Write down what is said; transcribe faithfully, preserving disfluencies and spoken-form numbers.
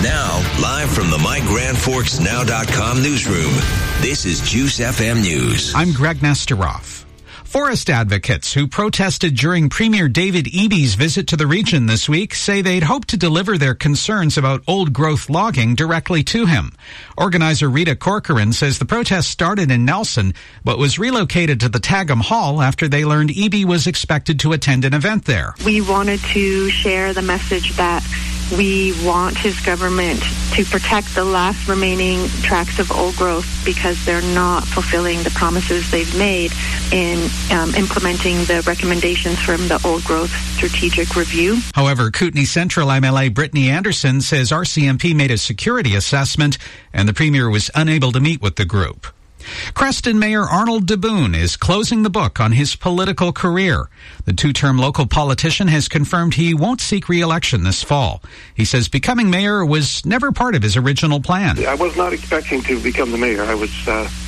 Now, live from the My Grand Forks Now dot com newsroom, this is Juice F M News. I'm Greg Nesteroff. Forest advocates who protested during Premier David Eby's visit to the region this week say they'd hoped to deliver their concerns about old-growth logging directly to him. Organizer Rita Corcoran says the protest started in Nelson, but was relocated to the Tagum Hall after they learned Eby was expected to attend an event there. We wanted to share the message that we want his government to protect the last remaining tracts of old growth because they're not fulfilling the promises they've made in um, implementing the recommendations from the old growth strategic review. However, Kootenay Central M L A Brittany Anderson says R C M P made a security assessment and the Premier was unable to meet with the group. Creston Mayor Arnold DeBoon is closing the book on his political career. The two-term local politician has confirmed he won't seek re-election this fall. He says becoming mayor was never part of his original plan. I was not expecting to become the mayor. I was uh,